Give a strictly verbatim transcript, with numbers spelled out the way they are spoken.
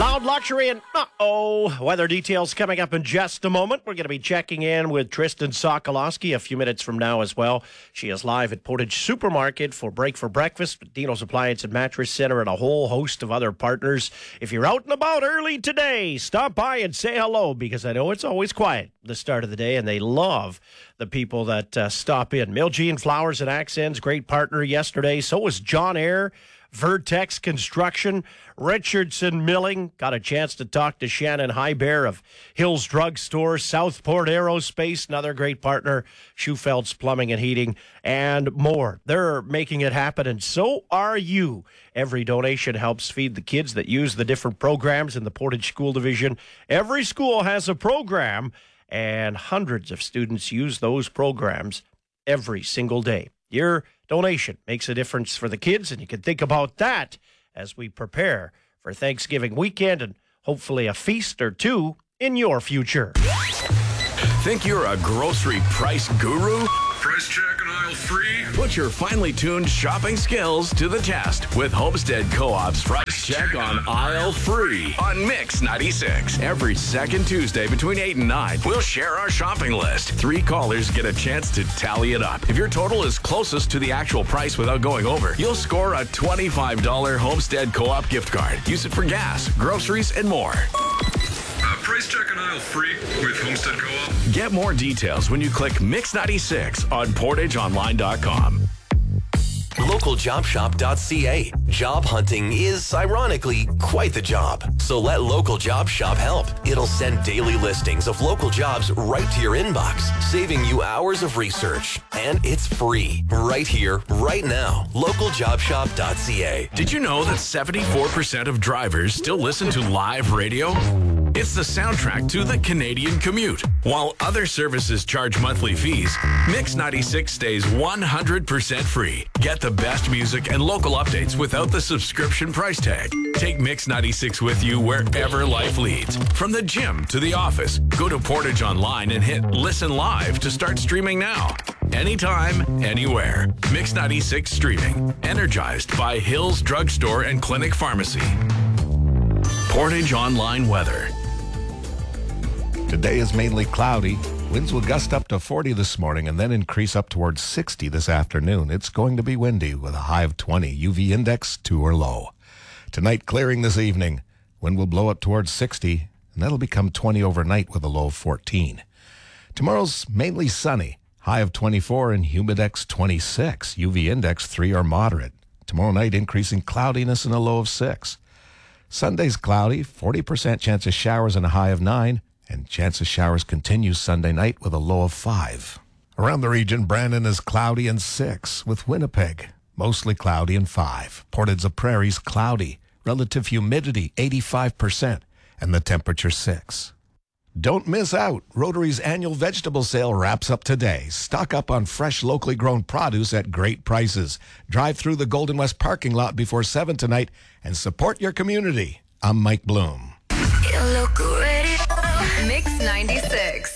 Loud Luxury and uh-oh, weather details coming up in just a moment. We're going to be checking in with Tristan Sokolowski a few minutes from now as well. She is live at Portage Supermarket for Break for Breakfast with Dino's Appliance and Mattress Center and a whole host of other partners. If you're out and about early today, stop by and say hello because I know it's always quiet at the start of the day and they love the people that uh, stop in. Miljean Flowers and Accents, great partner yesterday. So was John Eyre. Vertex Construction, Richardson Milling. Got a chance to talk to Shannon Highbear of Hills Drug Store, Southport Aerospace, another great partner, Schufeld's Plumbing and Heating, and more. They're making it happen, and so are you. Every donation helps feed the kids that use the different programs in the Portage School Division. Every school has a program, and hundreds of students use those programs every single day. Your donation makes a difference for the kids, and you can think about that as we prepare for Thanksgiving weekend and hopefully a feast or two in your future. Think you're a grocery price guru? Price check on aisle three. Put your finely tuned shopping skills to the test with Homestead Co-op's Price Check on Aisle Three on Mix ninety-six. Every second Tuesday between eight and nine, we'll share our shopping list. Three callers get a chance to tally it up. If your total is closest to the actual price without going over, you'll score a twenty-five dollars Homestead Co-op gift card. Use it for gas, groceries, and more. Uh, price check on aisle three with Homestead Co-op. Get more details when you click Mix ninety-six on portage online dot com. local job shop dot c a. Job hunting is, ironically, quite the job. So let Local Job Shop help. It'll send daily listings of local jobs right to your inbox, saving you hours of research. And it's free, right here, right now. local job shop dot c a. Did you know that seventy-four percent of drivers still listen to live radio? It's the soundtrack to the Canadian commute. While other services charge monthly fees, Mix ninety-six stays one hundred percent free. Get the best music and local updates without the subscription price tag. Take Mix ninety-six with you wherever life leads. From the gym to the office, go to Portage Online and hit Listen Live to start streaming now. Anytime, anywhere. Mix ninety-six streaming. Energized by Hills Drug Store and Clinic Pharmacy. Portage Online weather. Today is mainly cloudy. Winds will gust up to forty this morning and then increase up towards sixty this afternoon. It's going to be windy with a high of twenty. U V index two or low. Tonight, clearing this evening. Wind will blow up towards sixty, and that'll become twenty overnight with a low of fourteen. Tomorrow's mainly sunny. High of twenty-four and humidex twenty-six. U V index three or moderate. Tomorrow night, increasing cloudiness and a low of six. Sunday's cloudy, forty percent chance of showers and a high of nine. And chance of showers continues Sunday night with a low of five. Around the region, Brandon is cloudy and six, with Winnipeg mostly cloudy and five. Portage la Prairie's cloudy, relative humidity eighty-five percent, and the temperature six. Don't miss out. Rotary's annual vegetable sale wraps up today. Stock up on fresh, locally grown produce at great prices. Drive through the Golden West parking lot before seven tonight and support your community. I'm Mike Bloom. Mix ninety-six.